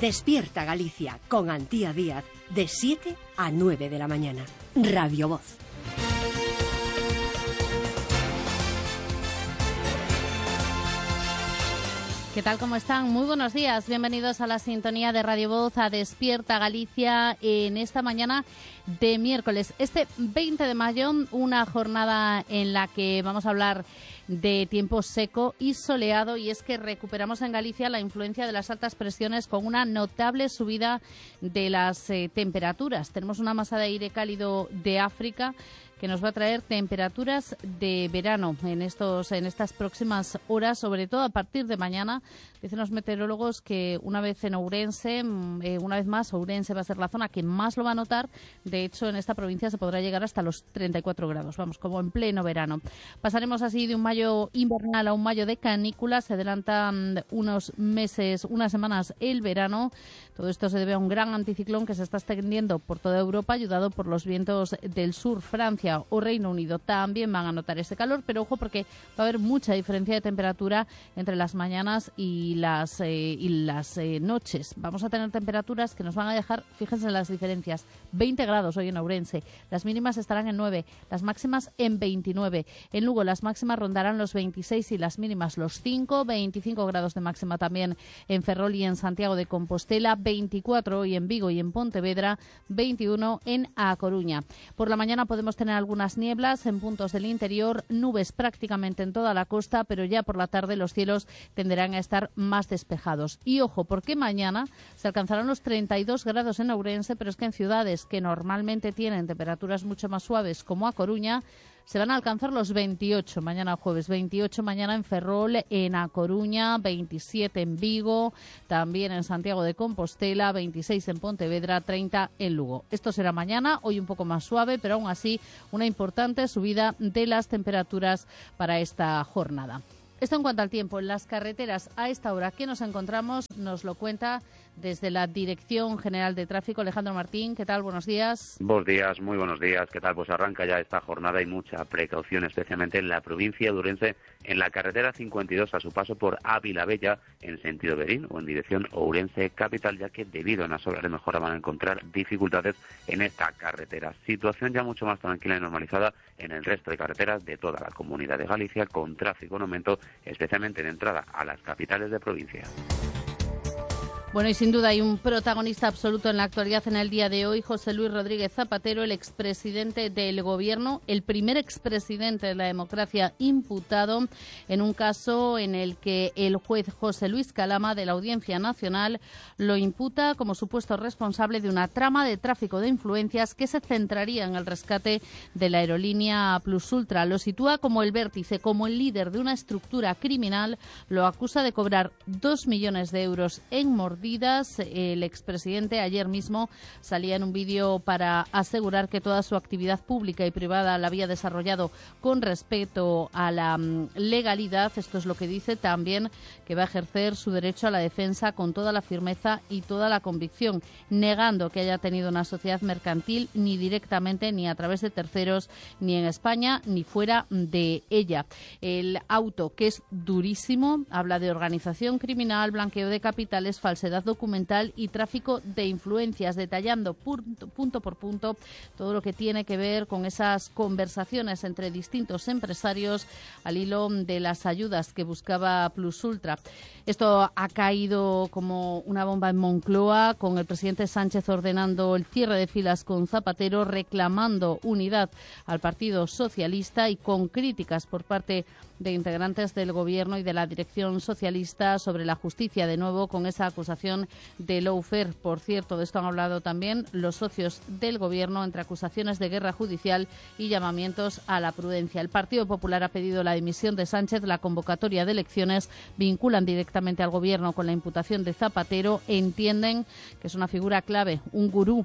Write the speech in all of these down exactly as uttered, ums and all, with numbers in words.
Despierta Galicia con Antía Díaz de siete a nueve de la mañana. Radio Voz. ¿Qué tal? ¿Cómo están? Muy buenos días. Bienvenidos a la sintonía de Radio Voz, a Despierta Galicia, en esta mañana de miércoles. Este veinte de mayo, una jornada en la que vamos a hablar de tiempo seco y soleado, y es que recuperamos en Galicia la influencia de las altas presiones con una notable subida de las eh, temperaturas. Tenemos una masa de aire cálido de África que nos va a traer temperaturas de verano en estos en estas próximas horas, sobre todo a partir de mañana. Dicen los meteorólogos que una vez en Ourense, eh, una vez más, Ourense va a ser la zona que más lo va a notar. De hecho, en esta provincia se podrá llegar hasta los treinta y cuatro grados, vamos, como en pleno verano. Pasaremos así de un mayo invernal a un mayo de canícula. Se adelantan unos meses, unas semanas el verano. Todo esto se debe a un gran anticiclón que se está extendiendo por toda Europa, ayudado por los vientos del sur. Francia o Reino Unido también van a notar ese calor, pero ojo, porque va a haber mucha diferencia de temperatura entre las mañanas y las, eh, y las eh, noches. Vamos a tener temperaturas que nos van a dejar, fíjense en las diferencias, veinte grados hoy en Ourense, las mínimas estarán en nueve, las máximas en veintinueve. En Lugo las máximas rondarán los veintiséis y las mínimas los cinco, veinticinco grados de máxima también en Ferrol y en Santiago de Compostela, veinticuatro hoy en Vigo y en Pontevedra, veintiuno en A Coruña. Por la mañana podemos tener algunas nieblas en puntos del interior, nubes prácticamente en toda la costa, pero ya por la tarde los cielos tenderán a estar más despejados. Y ojo, porque mañana se alcanzarán los treinta y dos grados en Ourense, pero es que en ciudades que normalmente tienen temperaturas mucho más suaves, como A Coruña, se van a alcanzar los veintiocho mañana jueves, veintiocho mañana en Ferrol, en A Coruña, veintisiete en Vigo, también en Santiago de Compostela, veintiséis en Pontevedra, treinta en Lugo. Esto será mañana, hoy un poco más suave, pero aún así una importante subida de las temperaturas para esta jornada. Esto en cuanto al tiempo. En las carreteras a esta hora que nos encontramos nos lo cuenta desde la Dirección General de Tráfico Alejandro Martín. ¿Qué tal? Buenos días. Buenos días, muy buenos días. ¿Qué tal? Pues arranca ya esta jornada y mucha precaución, especialmente en la provincia de Ourense, en la carretera cincuenta y dos a su paso por Ávila Bella en sentido Berín o en dirección Ourense capital, ya que debido a unas obras de mejora van a encontrar dificultades en esta carretera. Situación ya mucho más tranquila y normalizada en el resto de carreteras de toda la Comunidad de Galicia, con tráfico en aumento, especialmente de entrada a las capitales de provincia. Bueno, y sin duda hay un protagonista absoluto en la actualidad en el día de hoy, José Luis Rodríguez Zapatero, el expresidente del Gobierno, el primer expresidente de la democracia imputado en un caso en el que el juez José Luis Calama de la Audiencia Nacional lo imputa como supuesto responsable de una trama de tráfico de influencias que se centraría en el rescate de la aerolínea Plus Ultra. Lo sitúa como el vértice, como el líder de una estructura criminal, lo acusa de cobrar dos millones de euros en mordidas. El expresidente ayer mismo salía en un vídeo para asegurar que toda su actividad pública y privada la había desarrollado con respeto a la legalidad. Esto es lo que dice también, que va a ejercer su derecho a la defensa con toda la firmeza y toda la convicción, negando que haya tenido una sociedad mercantil ni directamente ni a través de terceros, ni en España ni fuera de ella. El auto, que es durísimo, habla de organización criminal, blanqueo de capitales, falsedad documental y tráfico de influencias, detallando punto, punto por punto todo lo que tiene que ver con esas conversaciones entre distintos empresarios al hilo de las ayudas que buscaba Plus Ultra. Esto ha caído como una bomba en Moncloa, con el presidente Sánchez ordenando el cierre de filas con Zapatero, reclamando unidad al Partido Socialista y con críticas por parte de integrantes del Gobierno y de la dirección socialista sobre la justicia, de nuevo con esa acusación de lawfare. Por cierto, de esto han hablado también los socios del Gobierno, entre acusaciones de guerra judicial y llamamientos a la prudencia. El Partido Popular ha pedido la dimisión de Sánchez, la convocatoria de elecciones, vinculan directamente al Gobierno con la imputación de Zapatero, entienden que es una figura clave, un gurú,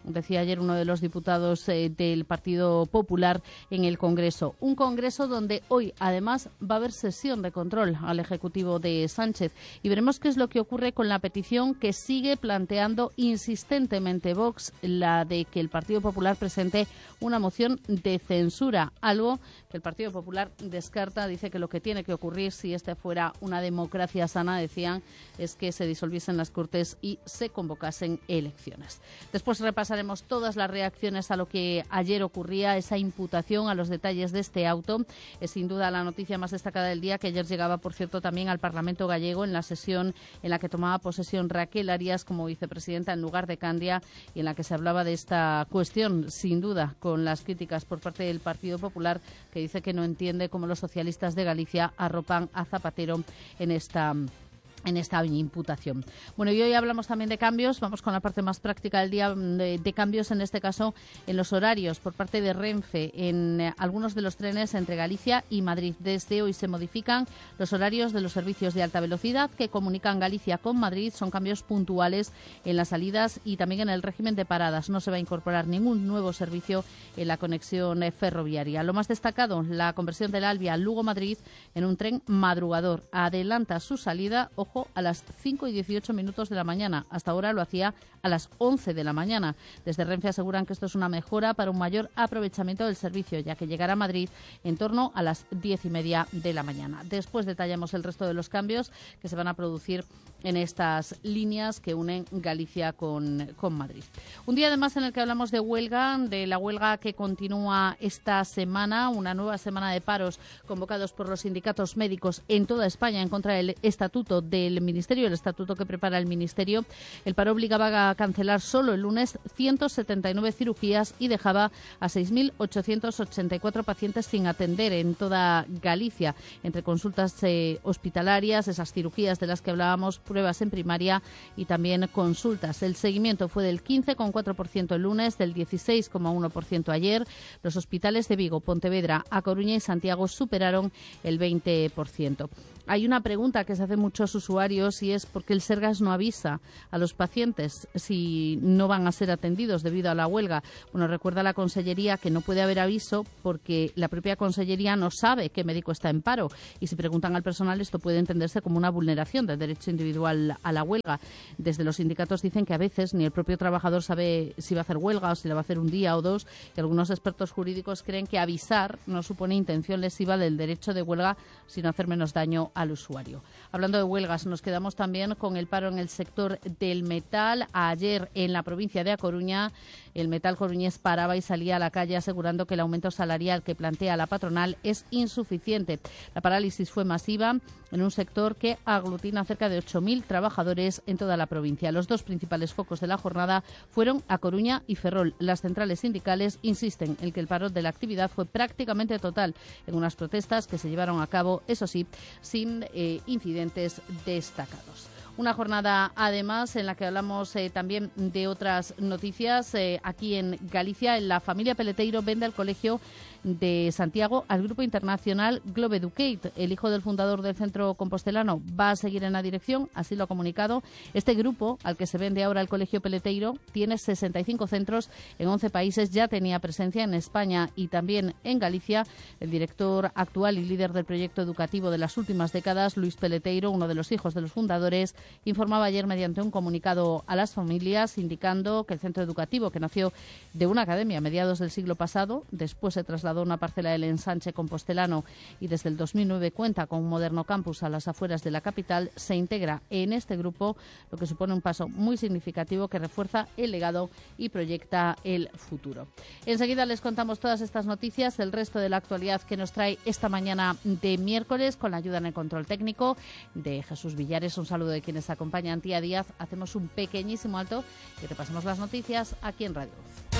decía ayer uno de los diputados eh, del Partido Popular en el Congreso. Un Congreso donde hoy, además, va a haber sesión de control al Ejecutivo de Sánchez. Y veremos qué es lo que ocurre con la petición que sigue planteando insistentemente Vox, la de que el Partido Popular presente una moción de censura, algo que el Partido Popular descarta. Dice que lo que tiene que ocurrir, si este fuera una democracia sana, decían, es que se disolviesen las Cortes y se convocasen elecciones. Después repasaremos todas las reacciones a lo que ayer ocurría, esa imputación, a los detalles de este auto. Es sin duda la noticia más destacada del día, que ayer llegaba, por cierto, también al Parlamento gallego en la sesión en la que tomaba posesión Raquel Arias como vicepresidenta en lugar de Candia, y en la que se hablaba de esta cuestión, sin duda, con las críticas por parte del Partido Popular, que dice que no entiende cómo los socialistas de Galicia arropan a Zapatero en esta en esta imputación. Bueno, y hoy hablamos también de cambios. Vamos con la parte más práctica del día, de, de cambios, en este caso en los horarios por parte de Renfe en eh, algunos de los trenes entre Galicia y Madrid. Desde hoy se modifican los horarios de los servicios de alta velocidad que comunican Galicia con Madrid. Son cambios puntuales en las salidas y también en el régimen de paradas. No se va a incorporar ningún nuevo servicio en la conexión eh, ferroviaria. Lo más destacado, la conversión del Albia Lugo-Madrid en un tren madrugador. Adelanta su salida, ojo, a las cinco y dieciocho minutos de la mañana. Hasta ahora lo hacía a las once de la mañana. Desde Renfe aseguran que esto es una mejora para un mayor aprovechamiento del servicio, ya que llegará a Madrid en torno a las diez y media de la mañana. Después detallamos el resto de los cambios que se van a producir en estas líneas que unen Galicia con, con Madrid. Un día además en el que hablamos de huelga, de la huelga que continúa esta semana, una nueva semana de paros convocados por los sindicatos médicos en toda España en contra del estatuto del Ministerio, el estatuto que prepara el Ministerio. El paro obligaba a cancelar solo el lunes ciento setenta y nueve cirugías y dejaba a seis mil ochocientos ochenta y cuatro pacientes sin atender en toda Galicia, entre consultas eh, hospitalarias, esas cirugías de las que hablábamos, pruebas en primaria y también consultas. El seguimiento fue del quince coma cuatro por ciento el lunes, del dieciséis coma uno por ciento ayer. Los hospitales de Vigo, Pontevedra, A Coruña y Santiago superaron el veinte por ciento. Hay una pregunta que se hacen muchos usuarios y es por qué el Sergas no avisa a los pacientes si no van a ser atendidos debido a la huelga. Bueno, recuerda la Consellería que no puede haber aviso porque la propia Consellería no sabe qué médico está en paro, y si preguntan al personal esto puede entenderse como una vulneración del derecho individual a la huelga. Desde los sindicatos dicen que a veces ni el propio trabajador sabe si va a hacer huelga o si la va a hacer un día o dos, y algunos expertos jurídicos creen que avisar no supone intención lesiva del derecho de huelga, sino hacer menos daño al usuario. Hablando de huelgas, nos quedamos también con el paro en el sector del metal. Ayer en la provincia de A Coruña, el metal coruñés paraba y salía a la calle asegurando que el aumento salarial que plantea la patronal es insuficiente. La parálisis fue masiva en un sector que aglutina cerca de ocho mil trabajadores en toda la provincia. Los dos principales focos de la jornada fueron A Coruña y Ferrol. Las centrales sindicales insisten en que el paro de la actividad fue prácticamente total en unas protestas que se llevaron a cabo, eso sí, sin eh, incidentes destacados. Una jornada, además, en la que hablamos eh, también de otras noticias. Eh, aquí en Galicia, en la familia Peleteiro vende al colegio de Santiago al grupo internacional Globe Educate. El hijo del fundador del centro compostelano va a seguir en la dirección, así lo ha comunicado. Este grupo, al que se vende ahora el colegio Peleteiro, tiene sesenta y cinco centros en once países. Ya tenía presencia en España y también en Galicia. El director actual y líder del proyecto educativo de las últimas décadas, Luis Peleteiro, uno de los hijos de los fundadores, informaba ayer mediante un comunicado a las familias indicando que el centro educativo, que nació de una academia a mediados del siglo pasado, después se trasladó a una parcela del ensanche compostelano y desde el dos mil nueve cuenta con un moderno campus a las afueras de la capital, se integra en este grupo, lo que supone un paso muy significativo que refuerza el legado y proyecta el futuro. Enseguida les contamos todas estas noticias, el resto de la actualidad que nos trae esta mañana de miércoles, con la ayuda en el control técnico de Jesús Villares. Un saludo de quienes acompañan Tía Díaz. Hacemos un pequeñísimo alto y repasemos las noticias aquí en Radio Voz.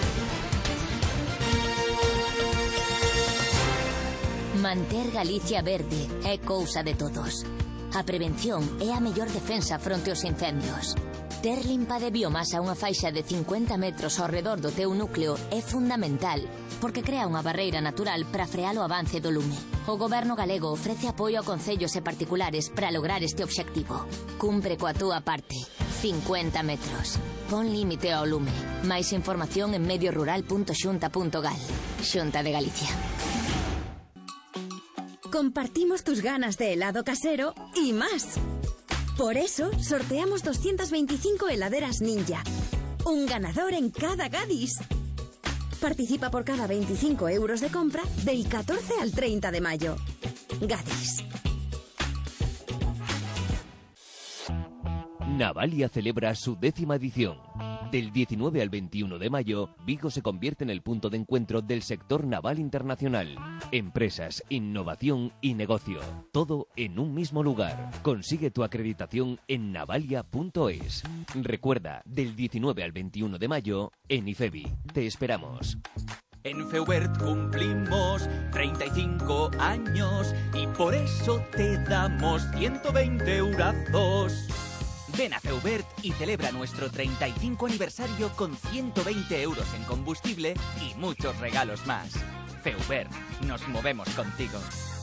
Manter Galicia verde é cousa de todos. A prevención é a mellor defensa fronte aos incendios. Ter limpa de biomasa unha faixa de cincuenta metros ao redor do teu núcleo é fundamental, porque crea unha barreira natural para frear o avance do lume. O Goberno galego ofrece apoio a concellos e particulares para lograr este obxectivo. Cumpre coa túa parte. cincuenta metros. Pon límite ao lume. Máis información en mediorural punto xunta punto gal. Xunta de Galicia. Compartimos tus ganas de helado casero y más. Por eso, sorteamos doscientas veinticinco heladeras Ninja. Un ganador en cada Gadis. Participa por cada veinticinco euros de compra del catorce al treinta de mayo. Gadis. Navalia celebra su décima edición. Del diecinueve al veintiuno de mayo, Vigo se convierte en el punto de encuentro del sector naval internacional. Empresas, innovación y negocio. Todo en un mismo lugar. Consigue tu acreditación en navalia punto es. Recuerda, del diecinueve al veintiuno de mayo, en IFEBI. Te esperamos. En Feubert cumplimos treinta y cinco años y por eso te damos ciento veinte eurazos. Ven a Feubert y celebra nuestro treinta y cinco aniversario con ciento veinte euros en combustible y muchos regalos más. Feubert, nos movemos contigo.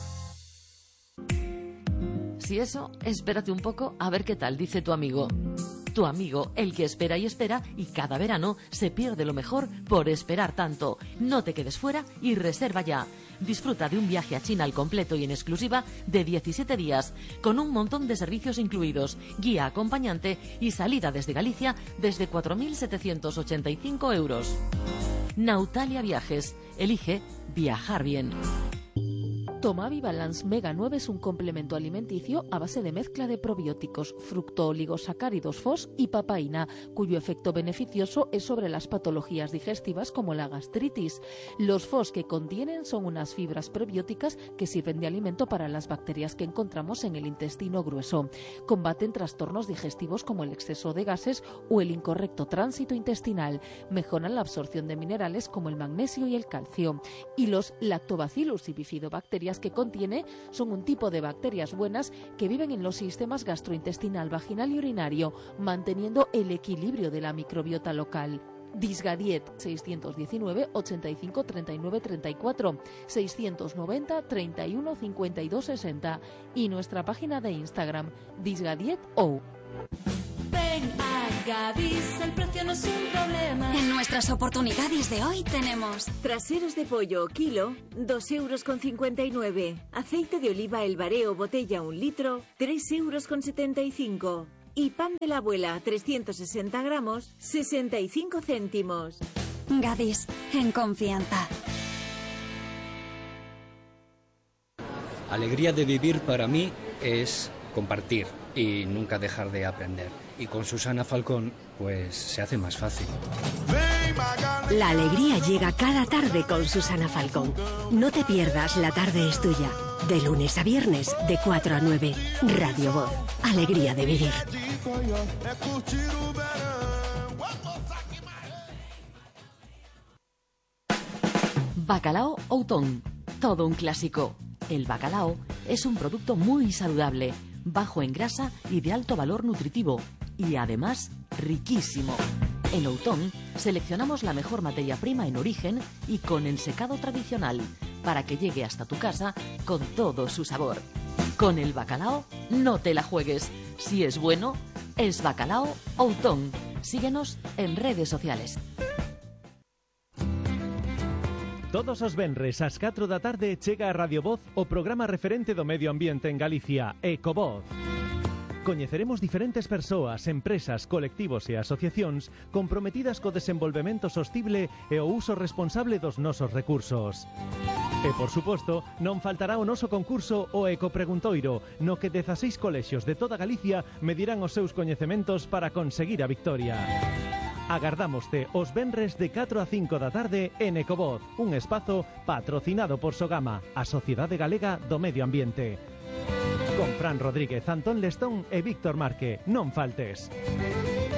Si eso, espérate un poco a ver qué tal dice tu amigo. Tu amigo, el que espera y espera y cada verano se pierde lo mejor por esperar tanto. No te quedes fuera y reserva ya. Disfruta de un viaje a China al completo y en exclusiva de diecisiete días, con un montón de servicios incluidos, guía acompañante y salida desde Galicia desde cuatro mil setecientos ochenta y cinco euros. Nautalia Viajes. Elige viajar bien. Tomavi Balance Mega nueve es un complemento alimenticio a base de mezcla de probióticos, fructooligosacáridos F O S y papaína, cuyo efecto beneficioso es sobre las patologías digestivas como la gastritis. Los F O S que contienen son unas fibras prebióticas que sirven de alimento para las bacterias que encontramos en el intestino grueso. Combaten trastornos digestivos como el exceso de gases o el incorrecto tránsito intestinal. Mejoran la absorción de minerales como el magnesio y el calcio. Y los lactobacillus y bifidobacterias que contiene son un tipo de bacterias buenas que viven en los sistemas gastrointestinal, vaginal y urinario, manteniendo el equilibrio de la microbiota local. Disgadiet seiscientos diecinueve ochenta y cinco treinta y nueve treinta y cuatro, seiscientos noventa treinta y uno cincuenta y dos sesenta y nuestra página de Instagram disgadieto. Ven a Gadis, el precio no es un problema. En nuestras oportunidades de hoy tenemos traseros de pollo kilo, dos euros con cincuenta y nueve. Aceite de oliva El Bareo botella un litro, tres euros con setenta y cinco. Y pan de la abuela trescientos sesenta gramos, sesenta y cinco céntimos. Gadis, en confianza. Alegría de vivir para mí es compartir y nunca dejar de aprender. Y con Susana Falcón, pues se hace más fácil. La alegría llega cada tarde con Susana Falcón. No te pierdas La Tarde es Tuya. De lunes a viernes, de cuatro a nueve. Radio Voz. Alegría de vivir. Bacalao Outón. Todo un clásico. El bacalao es un producto muy saludable, bajo en grasa y de alto valor nutritivo. Y además, riquísimo. En Outón seleccionamos la mejor materia prima en origen y con ensecado tradicional para que llegue hasta tu casa con todo su sabor. Con el bacalao no te la juegues. Si es bueno, es Bacalao Outón. Síguenos en redes sociales. Todos os venres ás catro da tarde chega a Radio Voz o programa referente do medio ambiente en Galicia, Ecovoz. Coñeceremos diferentes persoas, empresas, colectivos e asociacións comprometidas co desenvolvemento sostible e o uso responsable dos nosos recursos. E, por suposto, non faltará o noso concurso o Ecopreguntoiro, no que dezaseis colexios de toda Galicia medirán os seus coñecementos para conseguir a victoria. Agardámoste os venres de catro a cinco da tarde en Ecovoz, un espazo patrocinado por Sogama, a Sociedade Galega do Medio Ambiente. Con Fran Rodríguez, Antón Lestón e Víctor Marque. Non faltes.